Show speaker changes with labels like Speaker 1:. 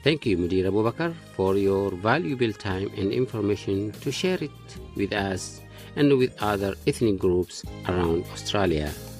Speaker 1: Thank you, Mudir Abu Bakr, for your valuable time and information to share it with us and with other ethnic groups around Australia.